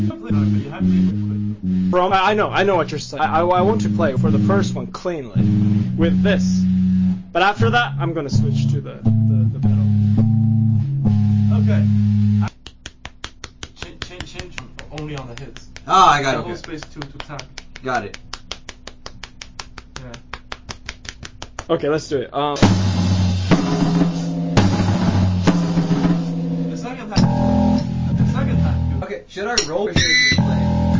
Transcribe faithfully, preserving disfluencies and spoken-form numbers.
Bro, I I know, I know what you're saying. I, I, I want to play for the first one cleanly with this, but after that, I'm gonna switch to the the, the pedal. Okay. Change, change, change only on the hits. Oh, I got it. Double Okay. space two to tap. Got it. Yeah. Okay, let's do it. Um. The second time. The second time. Okay, should I roll or should I just play?